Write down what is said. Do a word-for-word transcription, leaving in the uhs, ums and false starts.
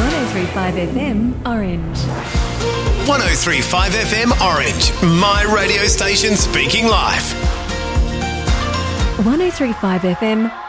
one oh three point five F M Orange. one oh three point five F M Orange, my radio station speaking live. one oh three point five F M